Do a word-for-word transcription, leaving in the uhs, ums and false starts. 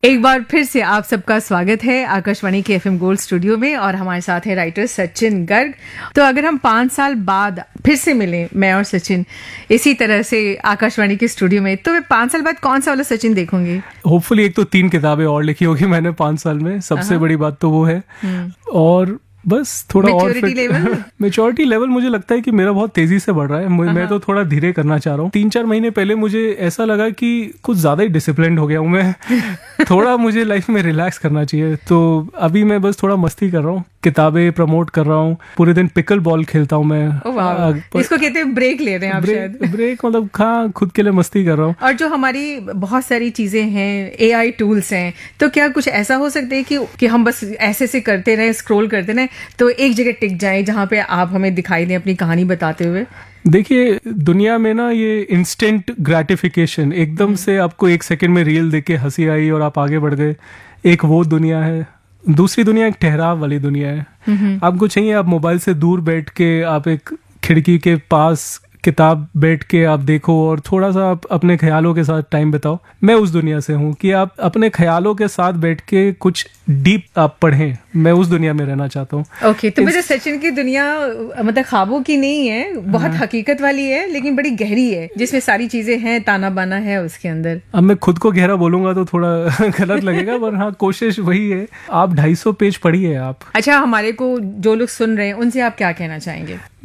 एक बार फिर से आप सबका स्वागत है आकाशवाणी के एफएम गोल्ड स्टूडियो में और हमारे साथ है राइटर सचिन गर्ग। तो अगर हम पाँच साल बाद फिर से मिलें, मैं और सचिन इसी तरह से आकाशवाणी के स्टूडियो में, तो मैं पाँच साल बाद कौन सा वाला सचिन देखूंगी? होपफुली एक तो तीन किताबें और लिखी होगी मैंने पाँच साल में, सबसे बड़ी बात तो वो है। और बस थोड़ा और मैच्योरिटी लेवल मुझे लगता है कि मेरा बहुत तेजी से बढ़ रहा है। मैं तो थोड़ा धीरे करना चाह रहा हूँ। तीन चार महीने पहले मुझे ऐसा लगा कि कुछ ज्यादा ही डिसिप्लिन्ड हो गया हूँ मैं। थोड़ा मुझे लाइफ में रिलैक्स करना चाहिए, तो अभी मैं बस थोड़ा मस्ती कर रहा हूँ, किताबें प्रमोट कर रहा हूँ, पूरे दिन पिकल बॉल खेलता हूँ मैं। पर, इसको कहते हैं ब्रेक ले रहे हैं आप? ब्रेक, शायद ब्रेक मतलब हाँ, खुद के लिए मस्ती कर रहा हूँ। और जो हमारी बहुत सारी चीजें हैं, एआई टूल्स हैं, तो क्या कुछ ऐसा हो सकता है कि कि हम बस ऐसे से करते रहे, स्क्रॉल करते रहे, तो एक जगह टिक जाए जहां पे आप हमें दिखाई दें अपनी कहानी बताते हुए? देखिए, दुनिया में ना ये इंस्टेंट ग्रेटिफिकेशन, एकदम से आपको एक सेकंड में रील देख के हंसी आई और आप आगे बढ़ गए, एक वो दुनिया है। दूसरी दुनिया एक ठहराव वाली दुनिया है। आपको चाहिए आप मोबाइल से दूर बैठ के आप एक खिड़की के पास किताब बैठ के आप देखो और थोड़ा सा आप अपने ख्यालों के साथ टाइम बिताओ। मैं उस दुनिया से हूँ कि आप अपने ख्यालों के साथ बैठ के कुछ डीप आप पढ़ें। मैं उस दुनिया में रहना चाहता हूँ। ओके okay, तो मुझे सचिन की दुनिया मतलब ख्वाबों की नहीं है, बहुत हकीकत वाली है, लेकिन बड़ी गहरी है, जिसमें सारी चीजें हैं, ताना बाना है उसके अंदर। अब मैं खुद को गहरा बोलूंगा तो थोड़ा गलत लगेगा, पर हाँ, कोशिश वही है। आप ढाई सौ पेज पढ़िए आप। अच्छा, हमारे को जो लोग सुन रहे हैं उनसे आप क्या कहना चाहेंगे?